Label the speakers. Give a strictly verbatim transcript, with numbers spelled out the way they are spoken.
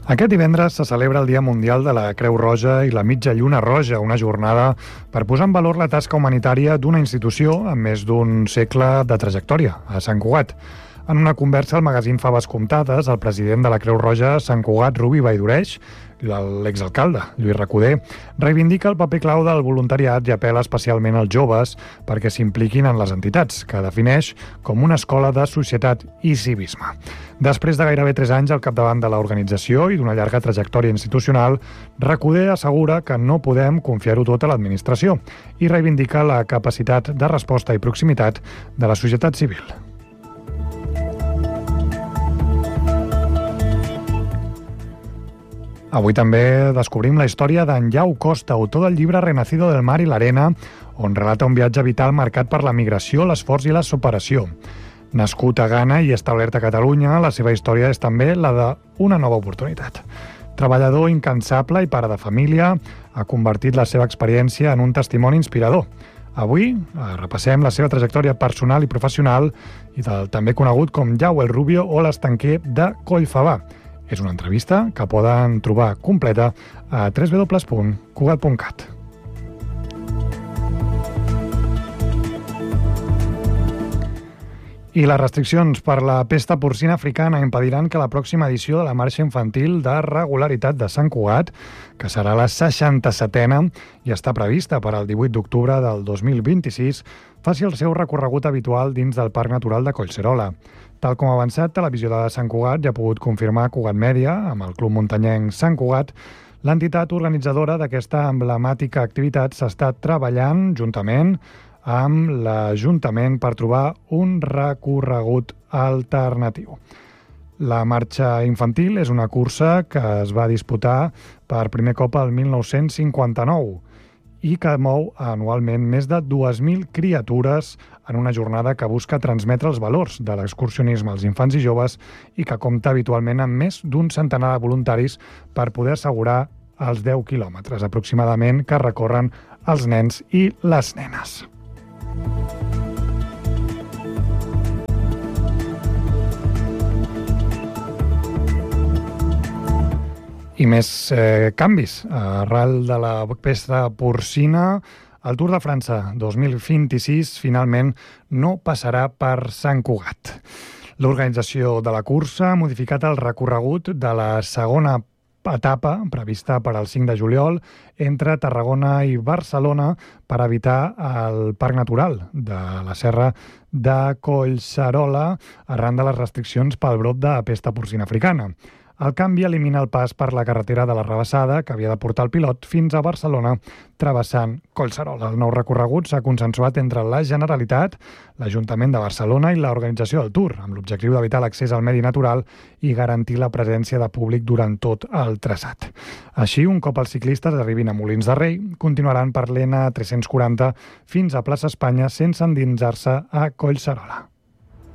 Speaker 1: Aquest divendres se celebra el Dia Mundial de la Creu Roja i la Mitja Lluna Roja, una jornada per posar en valor la tasca humanitària d'una institució amb més d'un segle de trajectòria, a Sant Cugat. En una conversa al magazín Faves Comptades, el president de la Creu Roja a Sant Cugat, Rubi Valldaureix, l'exalcalde Lluís Recoder, reivindica el paper clau del voluntariat i apela especialment als joves perquè s'impliquin en les entitats, que defineix com una escola de societat i civisme. Després de gairebé tres anys al capdavant de l'organització i d'una llarga trajectòria institucional, Recoder assegura que no podem confiar-ho tot a l'administració i reivindica la capacitat de resposta i proximitat de la societat civil. Avui també descobrim la història d'en Llau Costa, autor del llibre Renacido del mar y la arena, on relata un viatge vital marcat per la migració, l'esforç i la superació. Nascut a Ghana i establert a Catalunya, la seva història és també la d'una nova oportunitat. Treballador incansable i pare de família, ha convertit la seva experiència en un testimoni inspirador. Avui repassem la seva trajectòria personal i professional i del també conegut com Llau el Rubio o l'estanquer de Collfabà. És una entrevista que poden trobar completa a w w w punt cugat punt cat. I les restriccions per la pesta porcina africana impediran que la pròxima edició de la marxa infantil de regularitat de Sant Cugat, que serà la seixanta-setena i està prevista per al divuit d'octubre del dos mil vint-i-sis, faci el seu recorregut habitual dins del Parc Natural de Collserola. Tal com ha avançat, Televisió de Sant Cugat ja ha pogut confirmar Cugat Mèdia, amb el Club Muntanyenc Sant Cugat, l'entitat organitzadora d'aquesta emblemàtica activitat s'està treballant juntament amb l'Ajuntament per trobar un recorregut alternatiu. La marxa infantil és una cursa que es va disputar per primer cop el mil nou-cents cinquanta-nou i que mou anualment més de dues mil criatures en una jornada que busca transmetre els valors de l'excursionisme als infants i joves i que compta habitualment amb més d'un centenar de voluntaris per poder assegurar els deu quilòmetres aproximadament que recorren els nens i les nenes. I més eh, canvis. Arrel de la pesta porcina, el Tour de França dos mil vint-i-sis finalment no passarà per Sant Cugat. L'organització de la cursa ha modificat el recorregut de la segona etapa prevista per al cinc de juliol entre Tarragona i Barcelona per evitar el Parc Natural de la Serra de Collserola arran de les restriccions pel brot de pesta porcina africana. El canvi elimina el pas per la carretera de la Rabassada, que havia de portar el pilot fins a Barcelona, travessant Collserola. El nou recorregut s'ha consensuat entre la Generalitat, l'Ajuntament de Barcelona i l'organització del Tour, amb l'objectiu d'evitar l'accés al medi natural i garantir la presència de públic durant tot el traçat. Així, un cop els ciclistes arribin a Molins de Rei, continuaran per l'E N tres-cents quaranta fins a Plaça Espanya sense endinsar-se a Collserola.